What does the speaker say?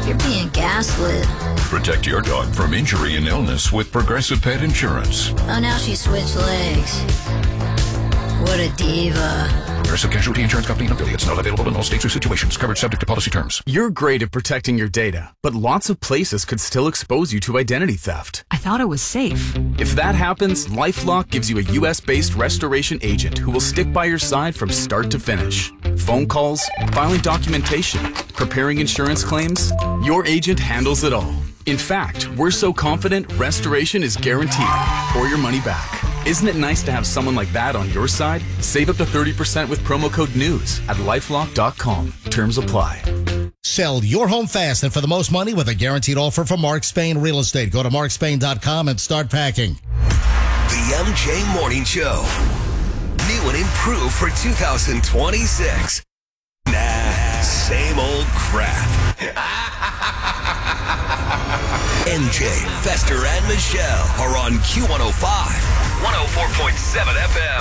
You're being gaslit. Protect your dog from injury and illness with Progressive Pet Insurance. Oh, now she switched legs. What a diva. Progressive Casualty Insurance Company and affiliates. Not available in all states or situations. Covered subject to policy terms. You're great at protecting your data, but lots of places could still expose you to identity theft. I thought it was safe. If that happens, LifeLock gives you a U.S.-based restoration agent who will stick by your side from start to finish. Phone calls, filing documentation, preparing insurance claims, your agent handles it all. In fact, we're so confident restoration is guaranteed or your money back. Isn't it nice to have someone like that on your side? Save up to 30% with promo code NEWS at LifeLock.com. Terms apply. Sell your home fast and for the most money with a guaranteed offer from Mark Spain Real Estate. Go to markspain.com and start packing. The MJ Morning Show. New and improved for 2026. Nah, same old crap. MJ, Fester, and Michelle are on Q105, 104.7 FM.